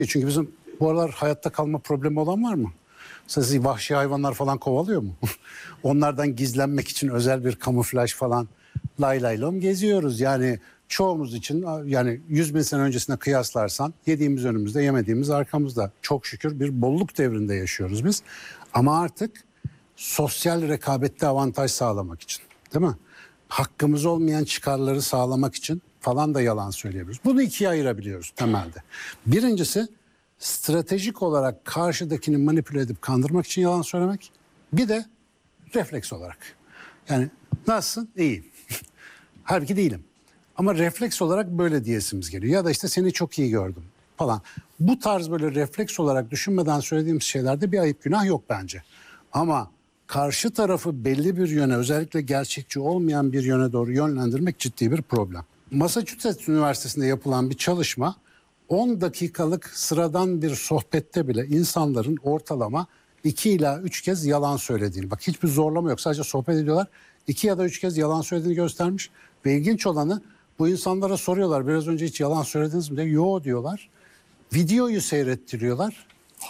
Çünkü bizim bu aralar hayatta kalma problemi olan var mı? Sizi vahşi hayvanlar falan kovalıyor mu? Onlardan gizlenmek için özel bir kamuflaj falan lay lay lom geziyoruz. Yani çoğumuz için, yani 100 bin sene öncesine kıyaslarsan yediğimiz önümüzde, yemediğimiz arkamızda. Çok şükür bir bolluk devrinde yaşıyoruz biz. Ama artık sosyal rekabette avantaj sağlamak için, değil mi? Hakkımız olmayan çıkarları sağlamak için falan da yalan söyleyebiliriz. Bunu ikiye ayırabiliyoruz temelde. Birincisi, stratejik olarak karşıdakini manipüle edip kandırmak için yalan söylemek. Bir de refleks olarak. Yani nasılsın? İyiyim. Halbuki değilim. Ama refleks olarak böyle diyesimiz geliyor. Ya da işte seni çok iyi gördüm falan. Bu tarz böyle refleks olarak düşünmeden söylediğimiz şeylerde bir ayıp günah yok bence. Ama karşı tarafı belli bir yöne, özellikle gerçekçi olmayan bir yöne doğru yönlendirmek ciddi bir problem. Massachusetts Üniversitesi'nde yapılan bir çalışma, 10 dakikalık sıradan bir sohbette bile insanların ortalama 2 ila 3 kez yalan söylediğini, bak hiçbir zorlama yok, sadece sohbet ediyorlar, 2 ya da 3 kez yalan söylediğini göstermiş. Ve ilginç olanı, bu insanlara soruyorlar, biraz önce hiç yalan söylediniz mi diye. Yo diyorlar. Videoyu seyrettiriyorlar.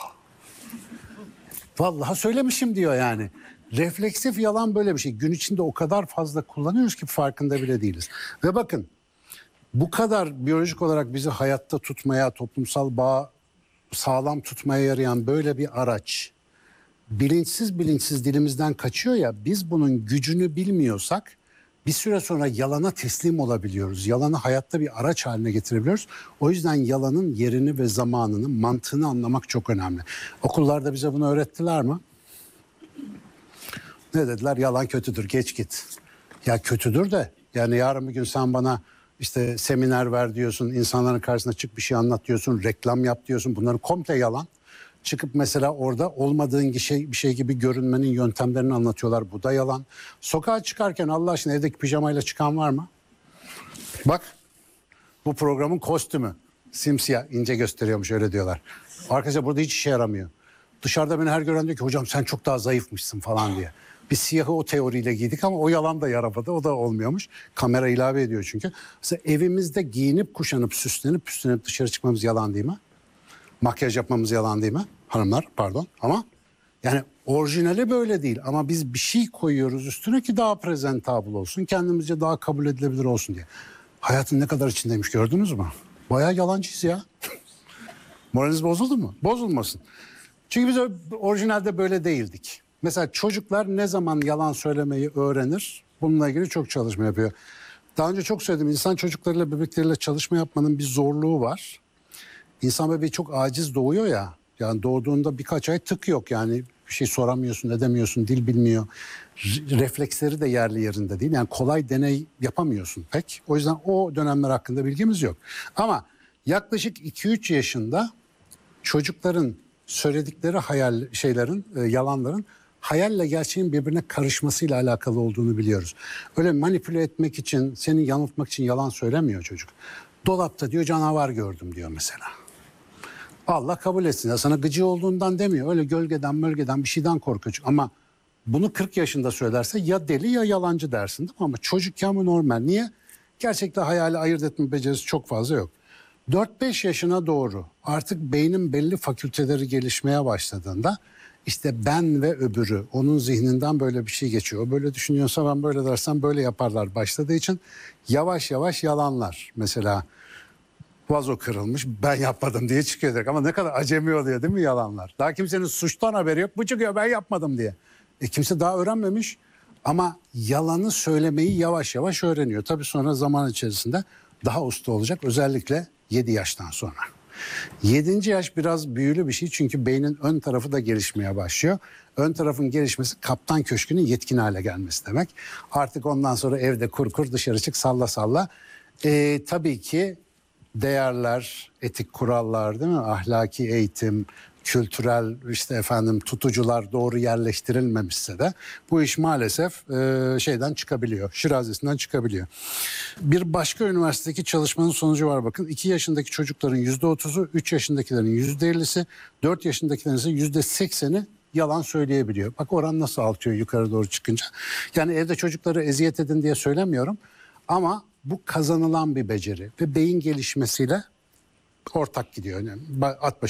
Vallahi söylemişim diyor yani. Refleksif yalan böyle bir şey. Gün içinde o kadar fazla kullanıyoruz ki farkında bile değiliz. Ve bakın, bu kadar biyolojik olarak bizi hayatta tutmaya, toplumsal bağ sağlam tutmaya yarayan böyle bir araç bilinçsiz bilinçsiz dilimizden kaçıyor ya, biz bunun gücünü bilmiyorsak bir süre sonra yalana teslim olabiliyoruz. Yalanı hayatta bir araç haline getirebiliyoruz. O yüzden yalanın yerini ve zamanını, mantığını anlamak çok önemli. Okullarda bize bunu öğrettiler mi? Ne dediler? Yalan kötüdür, geç git. Ya kötüdür de, yani yarın bir gün sen bana işte seminer ver diyorsun, insanların karşısına çık bir şey anlat diyorsun, reklam yap diyorsun. Bunların komple yalan. Çıkıp mesela orada olmadığın bir şey gibi görünmenin yöntemlerini anlatıyorlar. Bu da yalan. Sokağa çıkarken Allah aşkına evdeki pijamayla çıkan var mı? Bak, bu programın kostümü. Simsiyah, ince gösteriyormuş, öyle diyorlar. Arkadaşlar burada hiç işe yaramıyor. Dışarıda beni her gören diyor ki hocam sen çok daha zayıfmışsın falan diye. Biz siyahı o teoriyle giydik ama o yalan da yaramadı. O da olmuyormuş. Kamera ilave ediyor çünkü. Mesela evimizde giyinip kuşanıp süslenip püslenip dışarı çıkmamız yalan değil mi? Makyaj yapmamız yalan değil mi? Hanımlar pardon, ama yani orijinali böyle değil. Ama biz bir şey koyuyoruz üstüne ki daha presentable olsun. Kendimizce daha kabul edilebilir olsun diye. Hayatın ne kadar içindeymiş, gördünüz mü? Bayağı yalancıyız ya. Moraliniz bozuldu mu? Bozulmasın. Çünkü biz orijinalde böyle değildik. Mesela çocuklar ne zaman yalan söylemeyi öğrenir? Bununla ilgili çok çalışma yapıyor. Daha önce çok söyledim. İnsan çocuklarıyla, bebekleriyle çalışma yapmanın bir zorluğu var. İnsan bebeği çok aciz doğuyor ya. Yani doğduğunda birkaç ay tık yok. Yani bir şey soramıyorsun, edemiyorsun, dil bilmiyor. Refleksleri de yerli yerinde değil. Yani kolay deney yapamıyorsun pek. O yüzden o dönemler hakkında bilgimiz yok. Ama yaklaşık 2-3 yaşında çocukların söyledikleri yalanların hayalle gerçeğin birbirine karışmasıyla alakalı olduğunu biliyoruz. Öyle manipüle etmek için, seni yanıltmak için yalan söylemiyor çocuk. Dolapta diyor canavar gördüm diyor mesela. Allah kabul etsin. Ya sana gıcı olduğundan demiyor. Öyle gölgeden bir şeyden korkuyor. Ama bunu 40 yaşında söylerse ya deli ya yalancı dersin, değil mi? Ama çocukken bu normal. Niye? Gerçekten hayali ayırt etme becerisi çok fazla yok. 4-5 yaşına doğru artık beynin belli fakülteleri gelişmeye başladığında işte ben ve öbürü, onun zihninden böyle bir şey geçiyor. O böyle düşünüyorsa ben böyle dersem böyle yaparlar başladığı için yavaş yavaş yalanlar. Mesela vazo kırılmış, ben yapmadım diye çıkıyor direkt. Ama ne kadar acemi oluyor değil mi yalanlar? Daha kimsenin suçtan haberi yok. Bu çıkıyor ben yapmadım diye. Kimse daha öğrenmemiş. Ama yalanı söylemeyi yavaş yavaş öğreniyor. Tabii sonra zaman içerisinde daha usta olacak. Özellikle 7 yaştan sonra. 7. yaş biraz büyülü bir şey. Çünkü beynin ön tarafı da gelişmeye başlıyor. Ön tarafın gelişmesi kaptan köşkünün yetkin hale gelmesi demek. Artık ondan sonra evde kur dışarı çık salla salla. Tabii ki değerler, etik kurallar, değil mi? Ahlaki eğitim, kültürel tutucular doğru yerleştirilmemişse de bu iş maalesef şeyden çıkabiliyor, şirazesinden çıkabiliyor. Bir başka üniversitedeki çalışmanın sonucu var bakın. 2 yaşındaki çocukların %30'u, 3 yaşındakilerin %50'si, 4 yaşındakilerin ise %80'i yalan söyleyebiliyor. Bak oran nasıl artıyor yukarı doğru çıkınca. Yani evde çocukları eziyet edin diye söylemiyorum ama bu kazanılan bir beceri ve beyin gelişmesiyle ortak gidiyor. Yani at